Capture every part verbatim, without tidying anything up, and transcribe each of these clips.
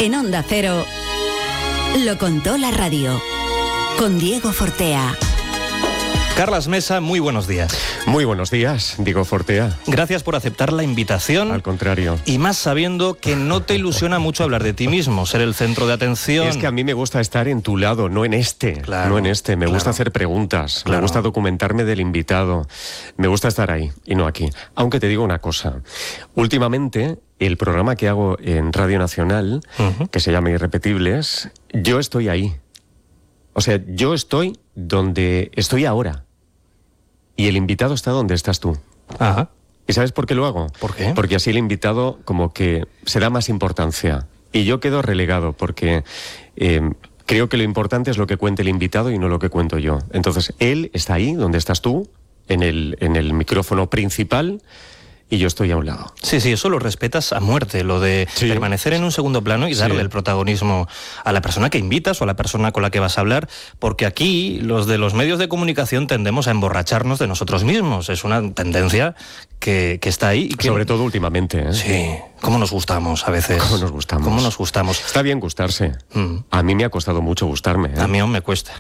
En Onda Cero, lo contó la radio, con Diego Fortea. Carlas Mesa, muy buenos días. Muy buenos días, Diego Fortea. Gracias por aceptar la invitación. Al contrario. Y más sabiendo que no te ilusiona mucho hablar de ti mismo, ser el centro de atención. Es que a mí me gusta estar en tu lado, no en este. Claro, no en este. Me claro. gusta hacer preguntas, Claro. me gusta documentarme del invitado. Me gusta estar ahí y no aquí. Aunque te digo una cosa. Últimamente, el programa que hago en Radio Nacional, uh-huh. que se llama Irrepetibles, yo estoy ahí. O sea, yo estoy donde estoy ahora. Y el invitado está donde estás tú. Ajá. ¿Y sabes por qué lo hago? ¿Por qué? Porque así el invitado como que se da más importancia. Y yo quedo relegado porque eh, creo que lo importante es lo que cuente el invitado y no lo que cuento yo. Entonces, él está ahí donde estás tú, en el, en el micrófono principal, y yo estoy a un lado. Sí, sí, eso lo respetas a muerte, lo de sí. permanecer en un segundo plano y darle sí. el protagonismo a la persona que invitas o a la persona con la que vas a hablar, porque aquí los de los medios de comunicación tendemos a emborracharnos de nosotros mismos. Es una tendencia que, que está ahí. Y que... Sobre todo últimamente, ¿eh? Sí, cómo nos gustamos a veces. Cómo nos gustamos. Cómo nos gustamos. Está bien gustarse. Mm. A mí me ha costado mucho gustarme, ¿eh? A mí aún me cuesta.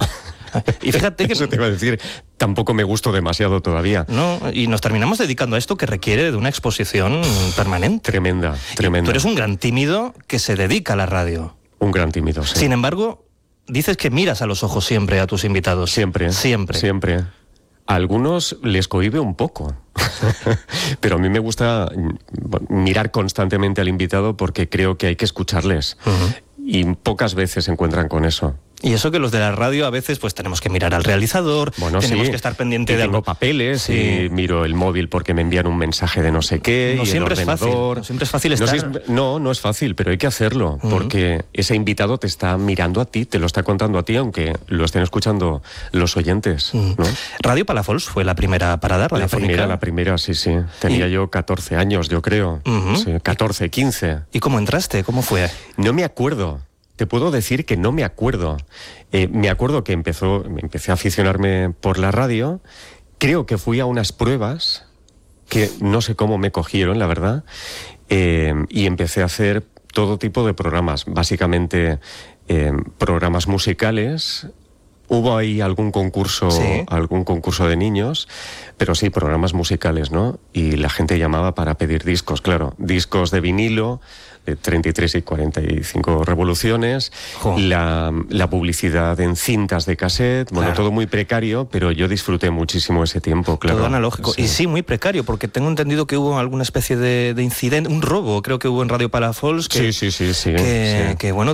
Y fíjate que... Eso te iba a decir, tampoco me gusto demasiado todavía. No, y nos terminamos dedicando a esto que requiere de una exposición permanente. Tremenda, tremenda. Y tú eres un gran tímido que se dedica a la radio. Un gran tímido, sí. Sin embargo, dices que miras a los ojos siempre a tus invitados. Siempre. Siempre. Siempre. A algunos les cohíbe un poco, pero a mí me gusta mirar constantemente al invitado porque creo que hay que escucharles. Uh-huh. Y pocas veces se encuentran con eso. Y eso que los de la radio a veces pues tenemos que mirar al realizador, bueno, tenemos sí. que estar pendiente y de tengo algo. papeles sí. y miro el móvil porque me envían un mensaje de no sé qué. No y siempre el es fácil. No siempre es fácil estar. No, no, no es fácil, pero hay que hacerlo uh-huh. porque ese invitado te está mirando a ti, te lo está contando a ti, aunque lo estén escuchando los oyentes. Uh-huh. ¿no? Radio Palafols fue la primera parada La primera, la primera, sí, sí. Tenía ¿Y? yo catorce años, yo creo. Uh-huh. Sí, catorce, quince. ¿Y cómo entraste? ¿Cómo fue? No me acuerdo. Te puedo decir que no me acuerdo. Eh, me acuerdo que empezó, empecé a aficionarme por la radio. Creo que fui a unas pruebas que no sé cómo me cogieron, la verdad. Eh, y empecé a hacer todo tipo de programas. Básicamente eh, programas musicales. Hubo ahí algún concurso, ¿Sí? algún concurso de niños, pero sí, programas musicales, ¿no? Y la gente llamaba para pedir discos, claro. Discos de vinilo, de treinta y tres y cuarenta y cinco revoluciones, oh. la, la publicidad en cintas de cassette, bueno, claro. todo muy precario, pero yo disfruté muchísimo ese tiempo, claro. Todo analógico. Sí. Y sí, muy precario, porque tengo entendido que hubo alguna especie de, de incidente, un robo, creo que hubo en Radio Palafols. Que, sí, sí, sí, sí. Que, sí. que bueno,